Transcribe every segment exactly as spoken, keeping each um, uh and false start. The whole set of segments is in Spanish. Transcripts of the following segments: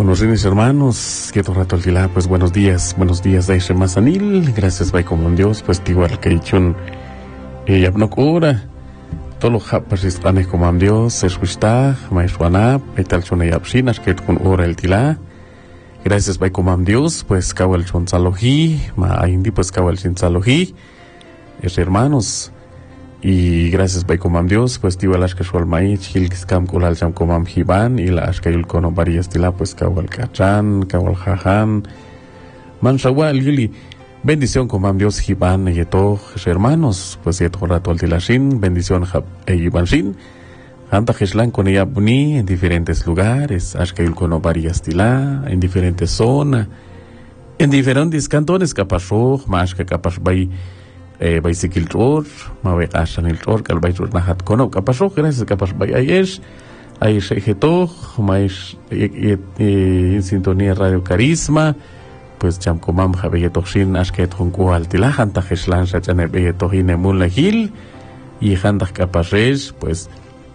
Buenos días, hermanos. Quieto rato al tilá, pues buenos días, buenos días, Daishe Mazanil. Gracias, Bay como un Dios, pues igual que dichun, ella no cura. Todo lo japas están como un Dios, es justa, maishwana, petal chona yapshinas, que con ora el tilá. Gracias, Bay como un Dios, pues kawal chon saloji, ma indi, pues kawal chin saloji. Es hermanos. Y gracias by comam Dios, pues tiwa las que sual mai, chil kam kulal cham comam hiban, y las que yul kono varias tila, pues kawal kachan, kawal jajan, man shawal yuli, bendición comam Dios hiban, y eto, hermanos, pues yeto rato al tilashin, bendición hab e yibanshin, anta jeslan con ella buni en diferentes lugares, as que yul kono varias tila, en diferentes zonas, en diferentes cantones, capasho, más que capas by eh bicycle tour ma ve asan el tour kal baytur nahat kono kapasho gracias kapas bay ayesh ay sejeto mais en sintonía Radio Carisma pues cham komam jabe toshin asket hunku altilahan ta khishlan shachane be tohine mulahil y handak kapashes pues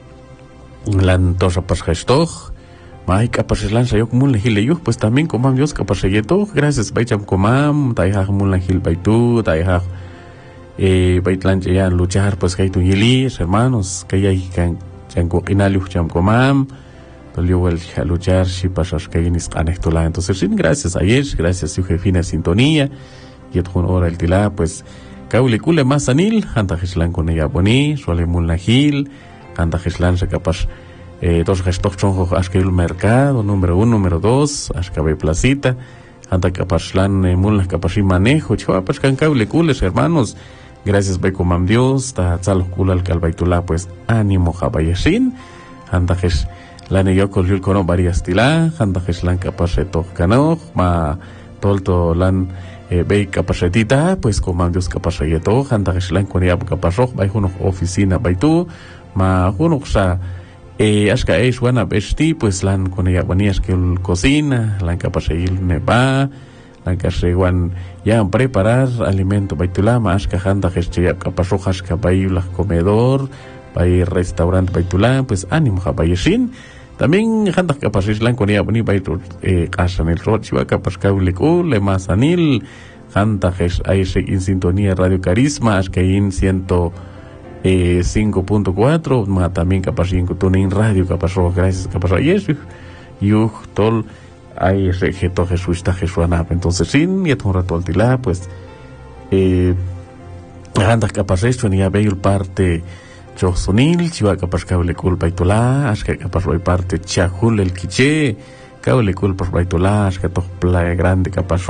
lan tosa pas gestoch mai kapaslan sayok mulahil yo pues también komam Dios kapaseyeto gracias bay cham komam tayha mulahil baytu tayha eh baitlan ya luchar pues que hay tu yilis hermanos que hay can chango inaliu cham comam tolio el luchar si pasas que inis anectola entonces sin gracias a ellos gracias su jefina sintonía y otro hora el tila pues kaulikule más anil anta gislan con ella boni suele mulnahil anta gislan se capaz eh dos gestos chonjo askel mercado número uno número dos ascabe placita anta capazlan mulna capaz manejo chapas can kaulikules hermanos. Gracias, Bay Comam Dios, ta tzal kulal kalbaitula, pues ánimo jabayashin, andajes la neyoko yul kono varias tila, andajes lan capaceto cano, ma tolto lan eh, Bay capacetita, pues Comam Dios capaceto, andajes lan koniab capazok, bay junok oficina baitu, ma junok sa eh aska eish wana besti, pues lan koniab banías que el cocina, lan capaceyil neba. La que se van ya preparar alimento baitulá más que handa gestia capasojas que baila comedor bay restaurante baitulá pues ánimo jabayeshin también handa capasislan con ella boni baitur eh casa en el rochiva capaskauliku le masanil handa ges ahí en sintonía Radio Carisma es que en ciento cinco punto cuatro más también capasin tuning radio capaso gracias capaso yesu yuh tol hay rejeto Jesús está Jesús anap entonces sin y un rato al tilá pues eh anda capaz esto ni abel parte chosonil chiva capaz cable culpa y tulá as que capaz hoy parte chajul el quiche cable culpa por baitulá as que to playa grande capaz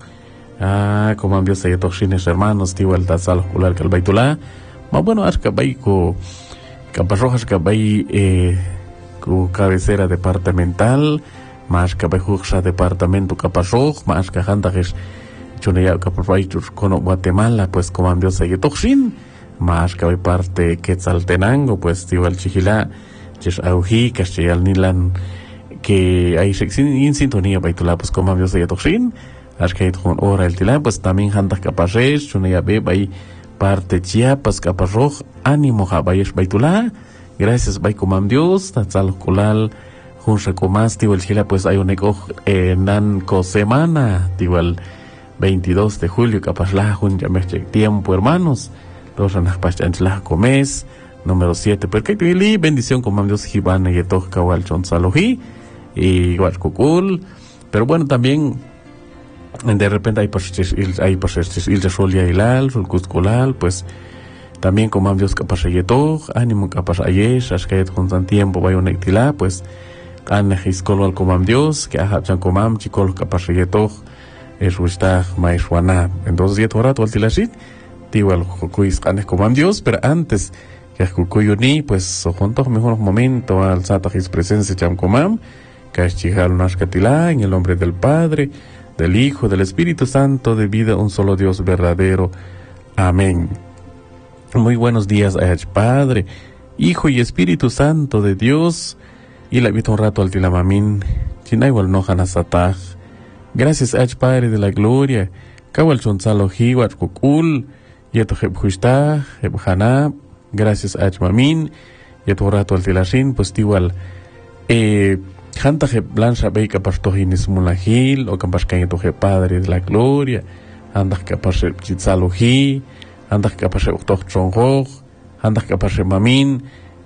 ah como envió se to chines hermanos tío el tasal jular cal baitulá más bueno as que baico capaz rojas que bai eh cu cabecera departamental más que bejuxa departamento capazoj más que handajes chonea capazaitus con Guatemala pues como envió se toxin más que parte Quetzaltenango pues tío el chihila ches auji castellal nilan que hay en sintonía baitula pues como envió se toxin as que con hora el tila pues también handas capaces chonea be bai parte Chiapas capazoj ánimo jabayes baitula gracias bai como Dios tatzal kulal junto con más tío el chila pues hay un eco eh, nanco semana tío el veintidós de julio capaz la jun ya me tiempo hermanos dos anas pachans la comes número siete porque que bendición con Dios Gibana y to kawal chon saloji y guachcocul pero bueno también de repente hay pues hay pues il de solia hilal sul cusculal pues también con Dios capaz yeto ánimo capaz ayesh as que con tan tiempo vaya un ectila pues an hiskolo al comam Dios que ha chan comam chicol capaceto es está maishwana entonces ya torato al tilasit tío al cuis an comam Dios pero antes que cucuyuni pues juntos mejor momento al santa his presencia chan comam que es chihal nashkatila en el nombre del Padre del Hijo del Espíritu Santo de vida un solo Dios verdadero amén. Muy buenos días a Padre, Hijo y Espíritu Santo de Dios. Y la invito un rato al tilamamin, chinay wal no hanasataj. Gracias a Padre de la Gloria, kawal chonsalo hiwat kukul, yeto heb justa, heb hana, gracias a Mamin, yeto rato al tilashin, pues igual, eh, Janta je blancha bei capaz tojinis mulahil o capaz que toje Padre de la Gloria, andas capaz chitzaloji, andas capaz octoj chonjoj, andas capaz mamin,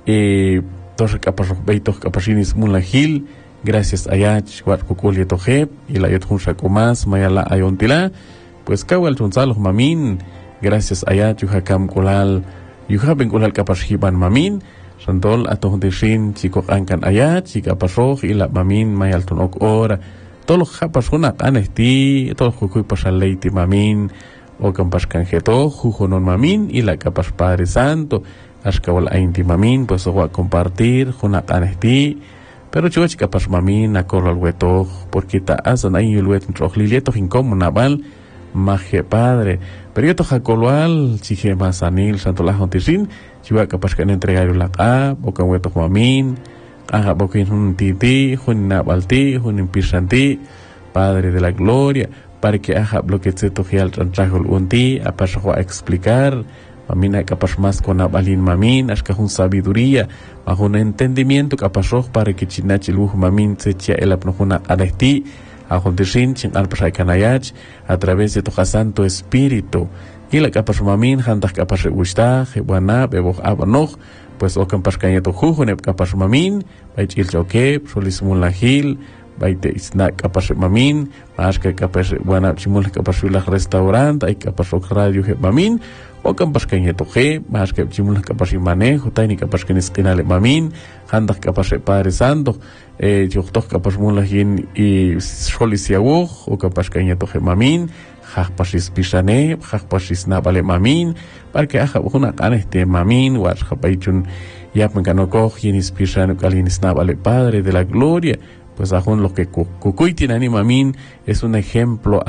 eh, toje capaz bei toj capazinis mulahil, gracias a Yach, Wat Kukuli toje, y la yotjun shakomas, mayala ayontila, pues kawal chonzalo mamin, gracias a Yach, yuhakam kulal, yuhaben kulal capaz hiban mamin, Santol atau huntishin chiko angkan ayat chika pasok ila mamin mayal tunok ora tolo japas hunak anesti tolo kukuy pasal leiti mamin o kampas kanjeto jujonon mamin ila kapas Padre Santo askawal ainti mamin pues o compartir hunak anesti pero chuo chika pas mamin akorral weto porque ta asan ay yulwet trojlilieto hinkom nabal maje Padre pero yo toja colual chije masanil santo la huntishin Chiwa kapas kan entregar ulaka, bokan wetok mamin, aha bokin hun titi, hun nabalti, hun impisanti, Padre de la Gloria, para que aha bloque seto gial trantrajol unti, apaso a explicar, mamina kapas más con abalin mamin, aska hun sabiduría, bajo un entendimiento kapaso para que chinach luj mamin se chia el apnojuna adesti, a juntishin chin alpasai kanayach, a través de tu santo espíritu. Y la capas mamin, hantas capas regusta, jebuana, bebo abanoch, pues o campas cañeto jujone capas mamin, bait il choque, solismul la gil, bait isna capas mamin, más que capas buena chimul capas la restaurante, hay capas o radio mamin, o campas cañeto je, más que chimul capas manejo, tiny capas que esquinale mamin, hantas capas Padre Santo, eh, yo capas mulajin y solisiawo, o capas cañeto je mamin, hak pasis pisane, hak pasis nabale mamin, para que haga una caneste mamin, was hapaichun yap mekanoko, yenis pisane, kalinis nabale Padre de la Gloria, pues ajun lo que kukuitinani mamin es un ejemplo,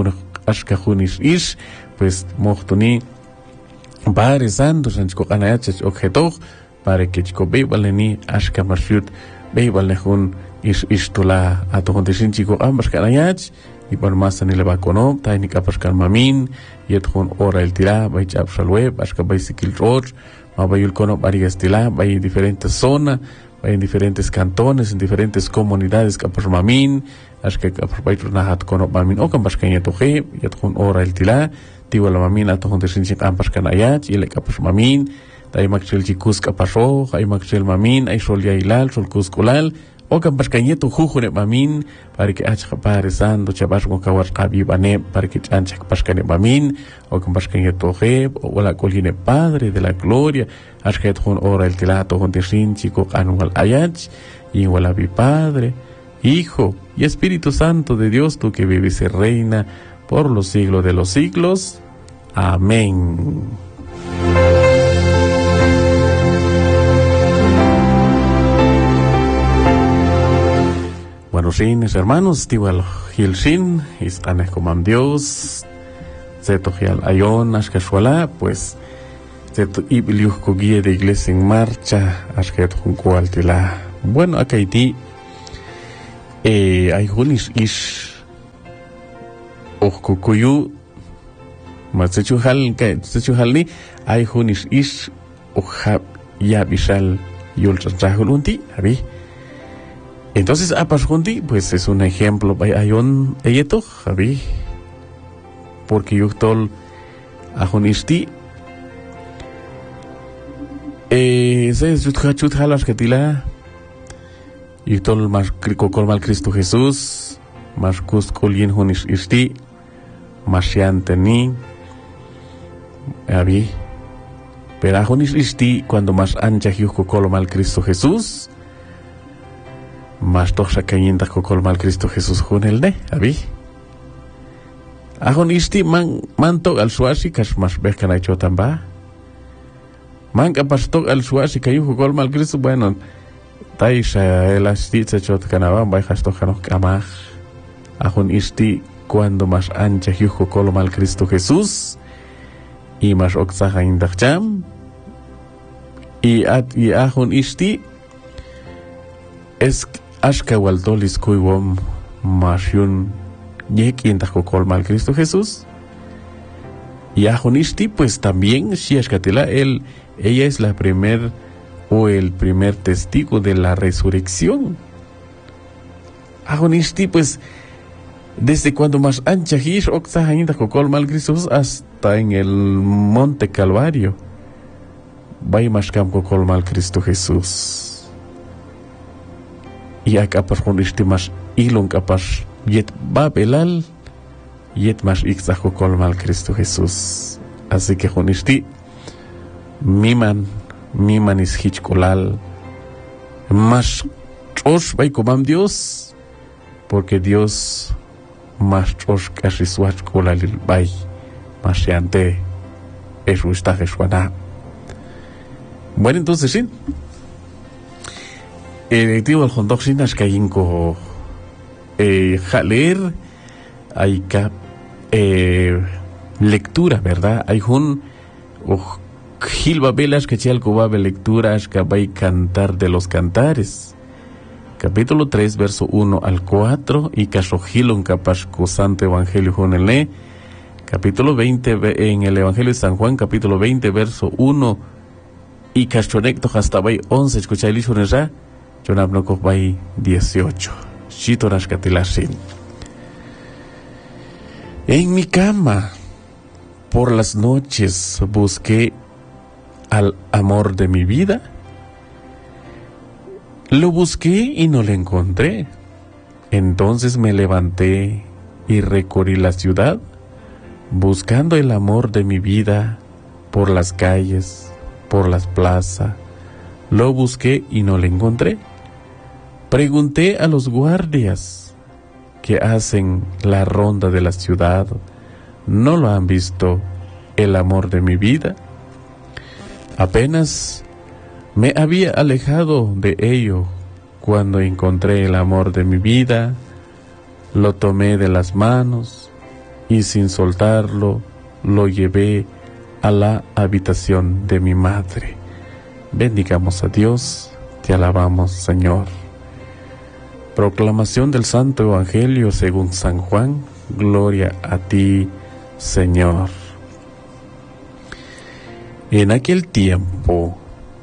ashkajunis ish, pues mohtuni, Padre Santo, sanchko kanayach objeto, para que chico beibaleni, ashka marshut, beibalehun ish ishtula, atohontesin chico ambas kanayach, y por más ni le va cono tiny capas mamin y con ora el tira vai chapsal web aska bicycle road ma vai el cono varias tila vai diferentes zonas vai en diferentes cantones en diferentes comunidades capas mamin aska capas vai nahat cono mamin o capas kanya toje y con ora el tila tiwa la mamin ato con desin capas kanayat y le capas mamin tai maxel chikus capaso ai maxel mamin ai sol ya ilal sol kuskulal o campas cañeto jujune mamin para que achka Padre Santo chabas con kawar qabibane para que chanchak pascane mamin o campas cañeto je o la coline Padre de la Gloria ashket con ora el tilato con desin chico anual ayach y wala bi Padre Hijo y Espíritu Santo de Dios tú que vives y reina por los siglos de los siglos. Amén. Bueno, sí, mis hermanos, igual Hilshin, están como Dios, Zeto Hial Ayon, Ashkashwala, pues, Zeto Ibiliuj Guía de Iglesia en Marcha, Ashket Junco Altila. Bueno, acá Haití, eh, hay Junis Ish, Ojkukuyu, Matsechuhal, que Sechuhalni, hay Junis Ish, Ojab Yabishal, Yulchachahulunti, Abi. Entonces, Apashunti, pues es un ejemplo, hay un eyeto, Javi, porque yo tol ajunisti, eh, se jutjachut halas que tila, yo tol más cricocol mal Cristo Jesús, más cuscolien hunis isti, más yanteni, Javi, pero ajunis isti, cuando más ancha yucocol mal Cristo Jesús, más toxa cañinta cocol mal Cristo Jesús junel de abi ajon isti man manto al suasi kas mas bekan ay chotamba man kapastok al suasi kayu cocol mal Cristo bueno tai sa elasti sa chot kanaba bay hasto kanok kamaj ajon isti cuando más ancha yu cocol mal Cristo Jesús y más oxaja indacham y at y ajon isti es Ashka waltolis kuiwom mashun yekin tajokol mal Cristo Jesús. Y ajonisti, pues también, si ashkatila, él, ella es la primer o el primer testigo de la resurrección. Agonisti, pues, desde cuando más ancha hish oxa ainda cocol mal Jesús hasta en el Monte Calvario. Vaya más campo col mal Cristo Jesús. Y acá por honisti más ilung capaz yet babelal yet más ixajo col mal Cristo Jesús. Así que honisti miman miman is hichcolal más os vaya comam Dios, porque Dios más os casisuach colalil bay más seante eso está Jesuana. Bueno, entonces sí, el tío del hondoxinas que hay inco eh, jaler hay cap eh, lectura, verdad, hay un oh, Gilba velas que chial cobabe lecturas que va a cantar de los cantares. Capítulo tres, verso uno al cuatro, y Casojilon Capasco Santo Evangelio Jonelé, capítulo veinte, en el Evangelio de San Juan, capítulo veinte, verso uno, y Cachonecto hasta bay once, escucha el hijo de ya, Jonabnoko bay dieciocho, Chitoras Catilasin. En mi cama, por las noches, busqué al amor de mi vida. Lo busqué y no lo encontré. Entonces me levanté y recorrí la ciudad, buscando el amor de mi vida por las calles, por las plazas. Lo busqué y no lo encontré. Pregunté a los guardias que hacen la ronda de la ciudad, ¿no lo han visto el amor de mi vida? Apenas me había alejado de ello cuando encontré el amor de mi vida, lo tomé de las manos y sin soltarlo lo llevé a la habitación de mi madre. Bendigamos a Dios, te alabamos, Señor. Proclamación del Santo Evangelio según San Juan. Gloria a ti, Señor. En aquel tiempo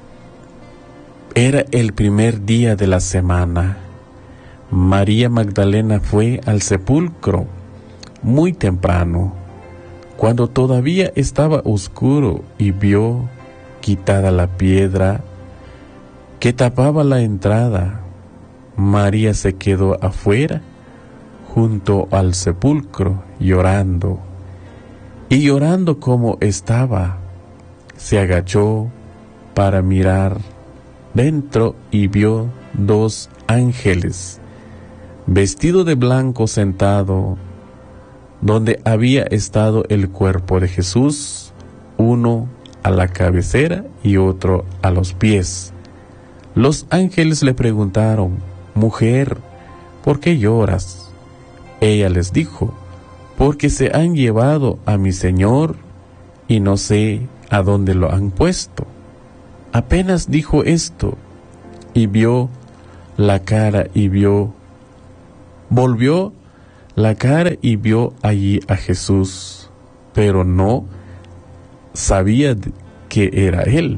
era el primer día de la semana. María Magdalena fue al sepulcro muy temprano, cuando todavía estaba oscuro, y vio quitada la piedra que tapaba la entrada. María se quedó afuera, junto al sepulcro, llorando. Y llorando como estaba, se agachó para mirar dentro y vio dos ángeles, vestido de blanco, sentado donde había estado el cuerpo de Jesús, uno a la cabecera y otro a los pies. Los ángeles le preguntaron: «Mujer, ¿por qué lloras?» Ella les dijo: «Porque se han llevado a mi Señor y no sé a dónde lo han puesto». Apenas dijo esto, y vio la cara y vio, volvió la cara y vio allí a Jesús, pero no sabía que era él.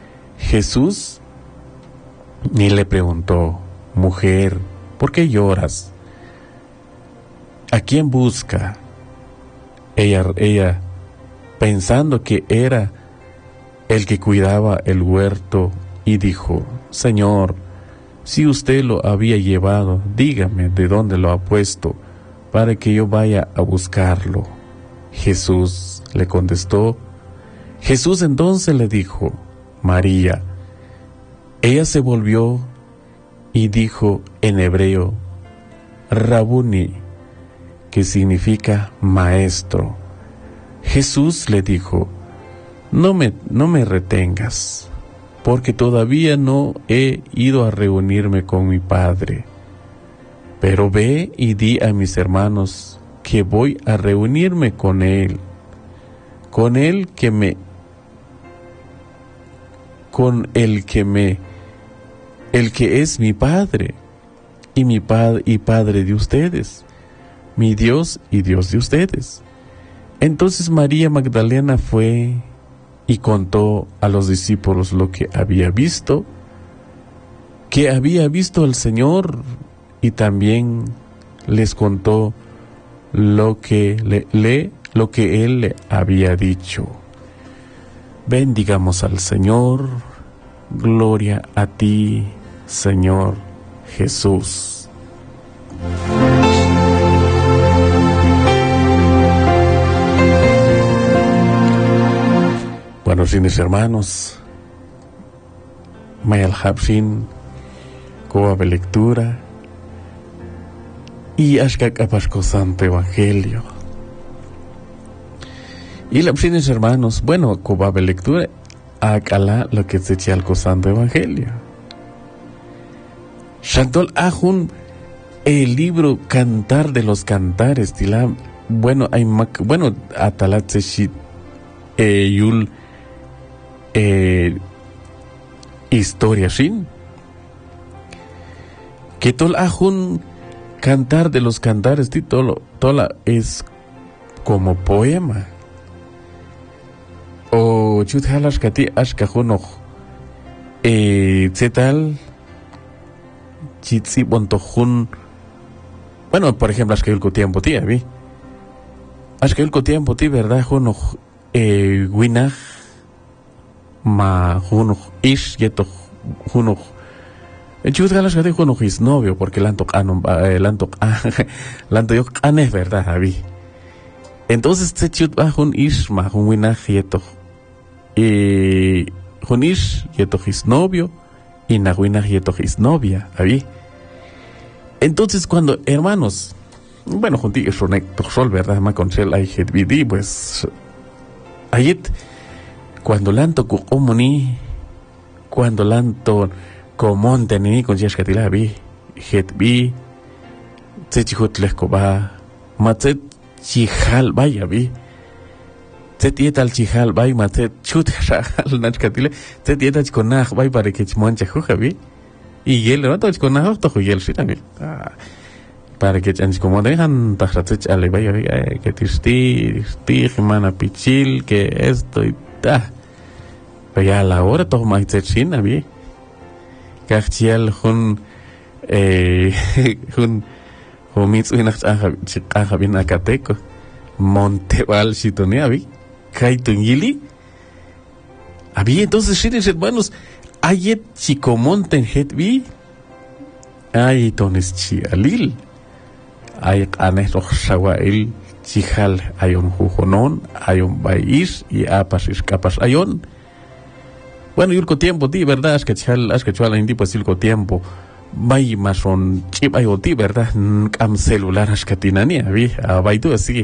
Jesús ni le preguntó: «Mujer, ¿por qué lloras? ¿A quién busca?» Ella, ella, pensando que era el que cuidaba el huerto, y dijo: «Señor, si usted lo había llevado, dígame de dónde lo ha puesto, para que yo vaya a buscarlo». Jesús le contestó. Jesús entonces le dijo: «María». Ella se volvió y dijo en hebreo: «Rabuni», que significa maestro. Jesús le dijo: No me, no me retengas, porque todavía no he ido a reunirme con mi Padre. Pero ve y di a mis hermanos que voy a reunirme con Él, con Él que me, con el que me, el que es mi Padre, y mi Padre y Padre de ustedes, mi Dios y Dios de ustedes. Entonces María Magdalena fue y contó a los discípulos lo que había visto, que había visto al Señor y también les contó lo que le, le lo que él le había dicho. Bendigamos al Señor. Gloria a ti, Señor Jesús. Buenos días, hermanos. Mayal Hapsin, Coa de lectura y Ashkak Apasco Santo Evangelio. Y la opción, hermanos, bueno, Coa de lectura, acala lo que se echa al Santo Evangelio. Shantol Ajun, el libro Cantar de los Cantares, Tilam, bueno, hay bueno, Atalat Seshit, eh, Yul, eh, historia sin que tol ajun Cantar de los Cantares tolo tola es como poema o chut halash kati ashkajuno eh zetal chitsi bontojun. Bueno, por ejemplo, ashkayulko tiempo ti vi ashkayulko tiempo ti verdad juno eh winaj ma juno ish yeto juno en chut galas que juno is novio porque lanto anon lanto lanto yo ane verdad abi. Entonces se chut ba jun ish ma jun wina yeto y jun ish yeto is novio y na wina yeto is novia abi. Entonces cuando hermanos, bueno, junti es ronek sol verdad ma consel ay het vidi pues ayet cuando lanto comuni, cuando lanto comonte ni con jas katila bi, het bi, tsechihut leskoba, matzet chihal vaya bi, tsetietal chihal vaya matzet chut shahal nach katile, tsetietal konach vaya para que chmoncha juja bi, y yel no toch konach to yel shita bi, para que chanch comonte han tajratzech ale vaya bi, que tisti, tisti mana pichil, que esto y ta. Pero ya a la hora todo más de China, vi. Cachial hun, eh, hun, humitz uy nach aja bien acateco, Monteval Chitonia, vi. Kaitungili. Había entonces chiles hermanos, ayet chicomonten het vi. Ay, tones chialil. Ay, anes roch shawail. Chihal ayon jujonon, ayon baish y apas iscapas ayon. Bueno, yulco tiempo ti, ¿verdad? Es que chal, es que chal indi pues yulco tiempo. Bay mason chip ayoti, ¿verdad? Cam celular es que tinania, vi, a baitu así.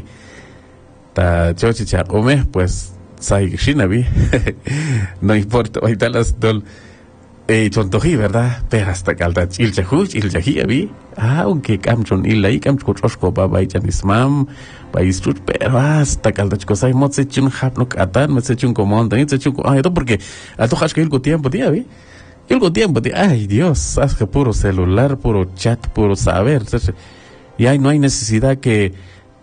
Ta chochi chacome, pues sai shina vi. No importa, ahorita las dol eh chontoji, ¿verdad? Pero hasta calda il chahuch, il chahia vi. Ah, aunque cam chon il lai cam chosco ba bai chanismam. País pero hasta calda cosas mo se chun hapno atan me se chun comón también se chun ay esto porque a tojas que el tiempo tía vi el tiempo tía ay Dios haz que puro celular puro chat puro saber y ahí no hay necesidad que